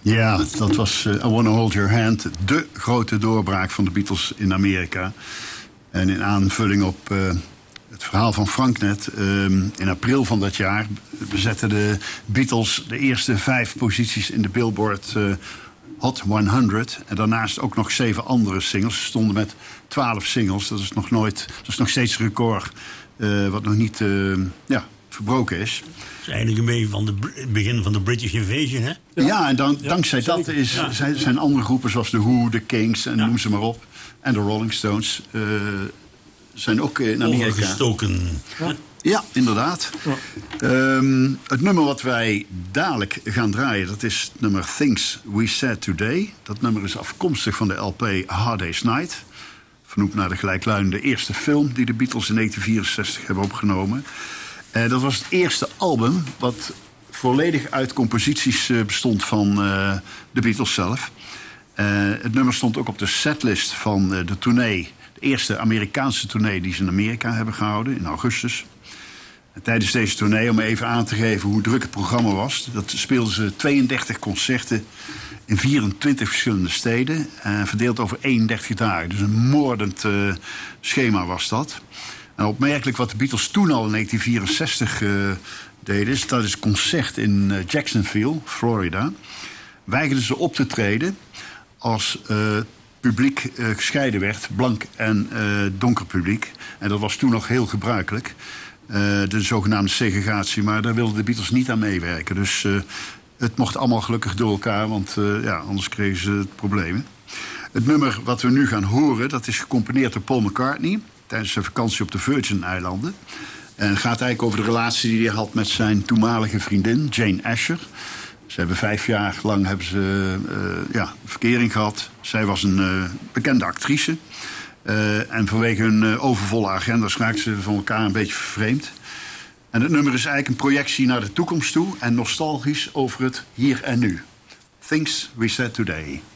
Ja, dat was I Wanna Hold Your Hand. De grote doorbraak van de Beatles in Amerika. En in aanvulling op het verhaal van Frank net. In april van dat jaar bezetten de Beatles de eerste 5 posities in de Billboard Hot 100. En daarnaast ook nog 7 andere singles. Ze stonden met 12 singles. Dat is nog steeds een record. Wat nog niet verbroken is. Dat is eigenlijk een beetje van het begin van de British Invasion, hè? Ja, en dankzij dat zijn andere groepen zoals The Who, The Kings en noem ze maar op. En de Rolling Stones zijn ook in Amerika. Overgestoken. Ja, inderdaad. Ja. Het nummer wat wij dadelijk gaan draaien, dat is het nummer Things We Said Today. Dat nummer is afkomstig van de LP A Hard Day's Night. Vernoemd naar de gelijkluidende eerste film die de Beatles in 1964 hebben opgenomen. Dat was het eerste album wat volledig uit composities bestond van de Beatles zelf. Het nummer stond ook op de setlist van de tournee. De eerste Amerikaanse tournee die ze in Amerika hebben gehouden in augustus. En tijdens deze tournee, om even aan te geven hoe druk het programma was, dat speelden ze 32 concerten in 24 verschillende steden. Verdeeld over 31 dagen. Dus een moordend schema was dat. En opmerkelijk wat de Beatles toen al in 1964 deden, is dat is concert in Jacksonville, Florida. Weigerden ze op te treden als publiek gescheiden werd, blank en donker publiek. En dat was toen nog heel gebruikelijk. De zogenaamde segregatie, maar daar wilden de Beatles niet aan meewerken. Dus het mocht allemaal gelukkig door elkaar, want anders kregen ze problemen. Het nummer wat we nu gaan horen, dat is gecomponeerd door Paul McCartney tijdens zijn vakantie op de Virgin-eilanden. En het gaat eigenlijk over de relatie die hij had met zijn toenmalige vriendin, Jane Asher. Ze hebben 5 jaar lang verkering gehad. Zij was een bekende actrice. En vanwege hun overvolle agenda's raakten ze van elkaar een beetje vervreemd. En het nummer is eigenlijk een projectie naar de toekomst toe en nostalgisch over het hier en nu. Things We Said Today.